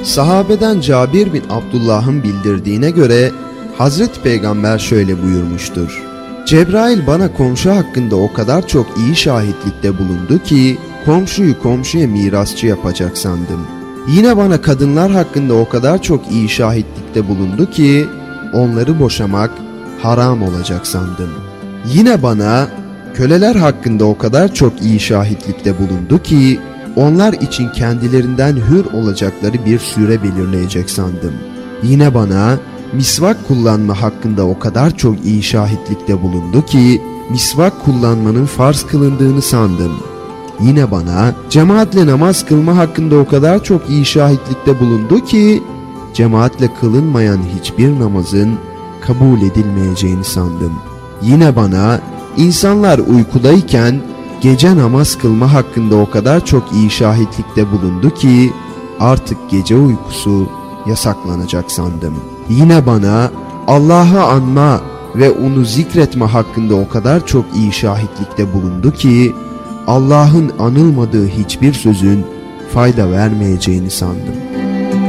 Sahabeden Cabir bin Abdullah'ın bildirdiğine göre Hazreti Peygamber şöyle buyurmuştur: Cebrail bana komşu hakkında o kadar çok iyi şahitlikte bulundu ki komşuyu komşuya mirasçı yapacak sandım. Yine bana kadınlar hakkında o kadar çok iyi şahitlikte bulundu ki onları boşamak haram olacak sandım. Yine bana köleler hakkında o kadar çok iyi şahitlikte bulundu ki onlar için kendilerinden hür olacakları bir süre belirleyecek sandım. Yine bana misvak kullanma hakkında o kadar çok iyi şahitlikte bulundu ki misvak kullanmanın farz kılındığını sandım. Yine bana cemaatle namaz kılma hakkında o kadar çok iyi şahitlikte bulundu ki cemaatle kılınmayan hiçbir namazın kabul edilmeyeceğini sandım. Yine bana insanlar uykudayken gece namaz kılma hakkında o kadar çok iyi şahitlikte bulundu ki artık gece uykusu yasaklanacak sandım. Yine bana Allah'ı anma ve onu zikretme hakkında o kadar çok iyi şahitlikte bulundu ki Allah'ın anılmadığı hiçbir sözün fayda vermeyeceğini sandım.